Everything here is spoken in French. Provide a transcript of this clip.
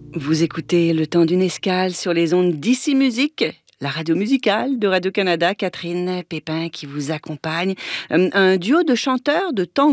Vous écoutez Le Temps d'une escale sur les ondes d'Ici Musique, la radio musicale de Radio-Canada. Catherine Pépin qui vous accompagne. Un duo de chanteurs de tango